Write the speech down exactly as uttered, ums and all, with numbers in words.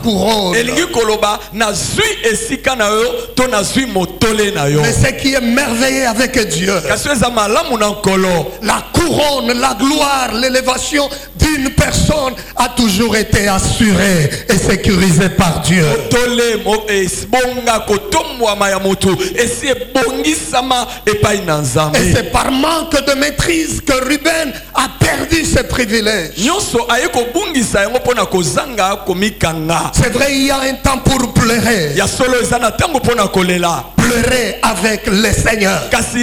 couronne. Mais ce qui est merveilleux avec Dieu, la couronne, la gloire, l'élévation d'une personne a toujours été assurée et sécurisée par Dieu. Et c'est par manque de maîtrise que Ruben a perdu ses privilèges. C'est vrai, il y a un temps pour pleurer. Pleurer avec le Seigneur.